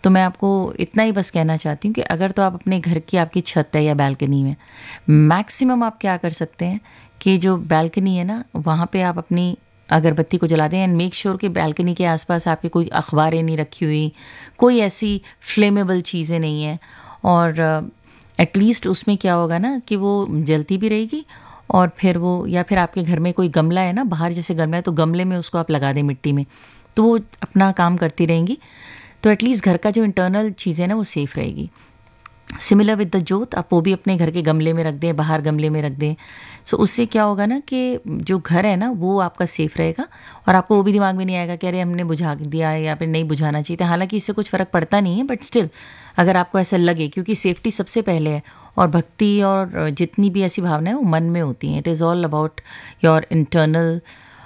तो मैं आपको इतना ही बस कहना चाहती हूँ कि अगर तो आप अपने घर की आपकी छत है या बालकनी में, मैक्सिमम आप क्या कर सकते हैं कि जो बालकनी है ना वहाँ पे आप अपनी अगरबत्ती को जला दें एंड मेक श्योर कि बालकनी के आसपास आपके कोई अखबारें नहीं रखी हुई, कोई ऐसी फ्लेमेबल चीज़ें नहीं हैं। और एटलीस्ट उसमें क्या होगा ना कि वो जलती भी रहेगी और फिर वो, या फिर आपके घर में कोई गमला है ना, बाहर जैसे गमला है तो गमले में उसको आप लगा दें मिट्टी में, तो वो अपना काम करती रहेंगी। तो एटलीस्ट घर का जो इंटरनल चीज़ें हैं ना वो सेफ़ रहेगी। सिमिलर विद द जोत, आप वो भी अपने घर के गमले में रख दें, बाहर गमले में रख दें। सो उससे क्या होगा ना कि जो घर है ना वो आपका सेफ़ रहेगा और आपको वो भी दिमाग में नहीं आएगा कि अरे हमने बुझा दिया है या फिर नहीं बुझाना चाहिए था। हालांकि इससे कुछ फ़र्क पड़ता नहीं है, बट स्टिल अगर आपको ऐसा लगे, क्योंकि सेफ्टी सबसे पहले है और भक्ति और जितनी भी ऐसी भावनाएं वो मन में होती हैं। It is all about your internal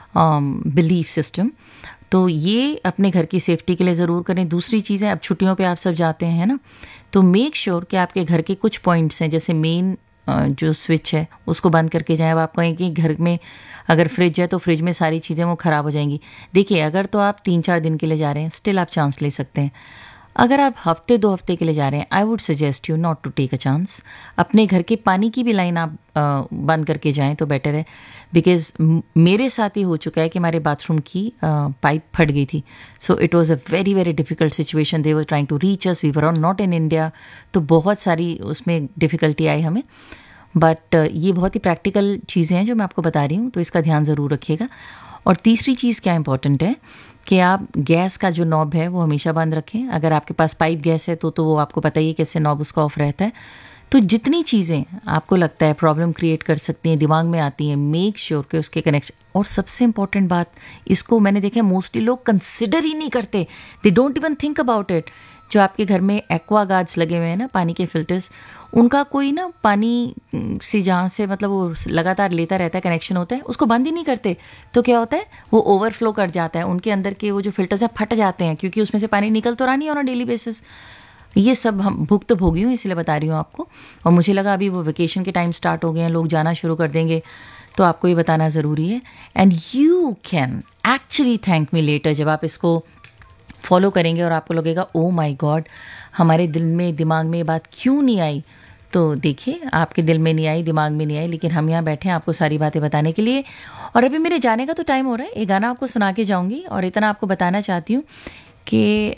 belief system. तो ये अपने घर की सेफ्टी के लिए ज़रूर करें। दूसरी चीज़ है, अब छुट्टियों पे आप सब जाते हैं ना, तो मेक श्योर कि आपके घर के कुछ पॉइंट्स हैं, जैसे मेन जो स्विच है उसको बंद करके जाएं। अब आप कहें कि घर में अगर फ्रिज है तो फ्रिज में सारी चीज़ें वो ख़राब हो जाएंगी। देखिए, अगर तो आप 3-4 दिन के लिए जा रहे हैं, स्टिल आप चांस ले सकते हैं। अगर आप हफ्ते 2 हफ्ते के लिए जा रहे हैं, I would suggest you not to take a chance. अपने घर के पानी की भी लाइन आप बंद करके जाएं तो बेटर है। बिकॉज मेरे साथ ही हो चुका है कि हमारे बाथरूम की पाइप फट गई थी। So it was a very very difficult situation. They were trying to reach us, we were on not in India, तो बहुत सारी उसमें डिफ़िकल्टी आई हमें। बट ये बहुत ही प्रैक्टिकल चीज़ें हैं जो मैं आपको बता रही हूँ, तो इसका ध्यान ज़रूर रखिएगा। और तीसरी चीज़ क्या इंपॉर्टेंट है कि आप गैस का जो नॉब है वो हमेशा बंद रखें। अगर आपके पास पाइप गैस है तो वो आपको पता ही है कैसे नॉब उसका ऑफ रहता है। तो जितनी चीज़ें आपको लगता है प्रॉब्लम क्रिएट कर सकती हैं, दिमाग में आती हैं, मेक श्योर कि उसके कनेक्शन। और सबसे इंपॉर्टेंट बात, इसको मैंने देखा मोस्टली लोग कंसिडर ही नहीं करते, they don't even think about it. जो आपके घर में एक्वा गार्ड्स लगे हुए हैं ना, पानी के फिल्टर्स, उनका कोई ना पानी से जहाँ से मतलब वो लगातार लेता रहता है, कनेक्शन होता है, उसको बंद ही नहीं करते। तो क्या होता है, वो ओवरफ्लो कर जाता है, उनके अंदर के वो जो फिल्टर्स हैं फट जाते हैं, क्योंकि उसमें से पानी निकल तो रहा नहीं ऑन अ डेली बेसिस। ये सब हम भुगत भोगी हूँ, इसलिए बता रही हूँ आपको। और मुझे लगा अभी वो वेकेशन के टाइम स्टार्ट हो गए हैं, लोग जाना शुरू कर देंगे, तो आपको ये बताना ज़रूरी है। And you can actually thank me later, जब आप इसको फॉलो करेंगे और आपको लगेगा ओ माय गॉड, हमारे दिल में दिमाग में ये बात क्यों नहीं आई। तो देखिए, आपके दिल में नहीं आई, दिमाग में नहीं आई, लेकिन हम यहाँ बैठे हैं आपको सारी बातें बताने के लिए। और अभी मेरे जाने का तो टाइम हो रहा है, ये गाना आपको सुना के जाऊँगी। और इतना आपको बताना चाहती हूँ कि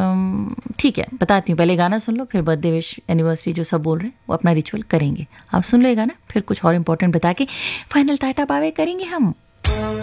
ठीक है, बताती हूँ, पहले गाना सुन लो, फिर बर्थडे विश, एनिवर्सरी जो सब बोल रहे हैं वो अपना रिचुअल करेंगे। आप सुन लो ये गाना, फिर कुछ और इम्पोर्टेंट बता के फाइनल टाटा बाय करेंगे हम।